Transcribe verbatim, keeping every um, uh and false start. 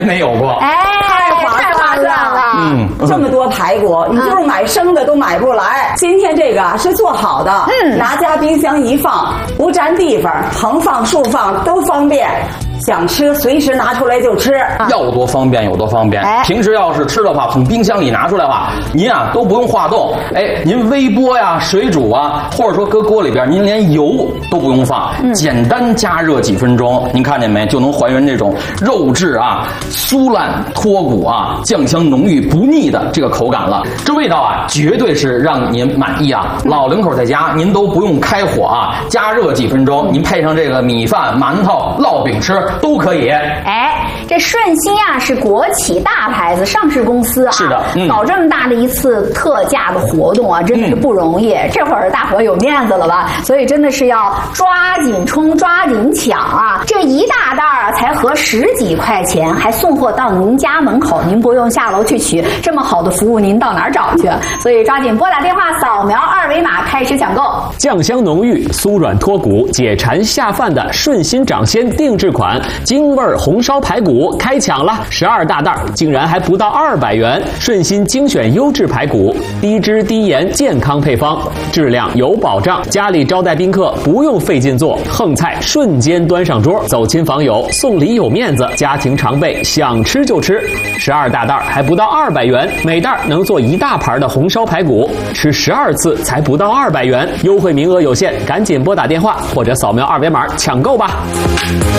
没有过。 哎， 太划算了。 嗯， 这么多排骨，你就是买生的都买不来。今天这个是做好的，嗯，拿家冰箱一放，不占地方，横放竖放都方便。想吃随时拿出来就吃， 要多方便有多方便。 哎、 平时要是吃的话，从冰箱里拿出来的话，您啊都不用化冻，哎，您微波呀、水煮啊，或者说搁锅里边，您连油都不用放，嗯、简单加热几分钟，您看见没，就能还原这种肉质啊酥烂脱骨啊、酱香浓郁不腻的这个口感了。这味道啊，绝对是让您满意啊！嗯、老两口在家，您都不用开火啊，加热几分钟，您配上这个米饭、馒头、烙饼吃。都可以。 哎，这顺心啊是国企大牌子上市公司啊， 是的，嗯、 搞这么大的一次特价的活动啊，真的是不容易。嗯、这会儿大伙有面子了吧？所以真的是要抓紧冲，抓紧抢啊！这一大袋啊才合十几块钱，还送货到您家门口，您不用下楼去取。这么好的服务，您到哪儿找去？所以抓紧拨打电话，扫描二维码开始抢购。 酱香浓郁、酥软脱骨、解馋下饭的顺心掌鲜定制款。京味红烧排骨开抢了，十二大袋，竟然还不到二百元。顺心精选优质排骨，低脂低盐健康配方，质量有保障。家里招待宾客不用费劲做，横菜瞬间端上桌，走亲访友送礼有面子，家庭常备想吃就吃。十二大袋还不到二百元，每袋能做一大盘的红烧排骨，吃十二次才不到二百元，优惠名额有限，赶紧拨打电话或者扫描二维码抢购吧。